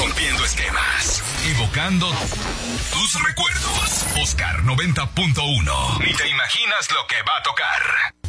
Rompiendo esquemas, evocando tus recuerdos. Oscar 90.1. Ni te imaginas lo que va a tocar.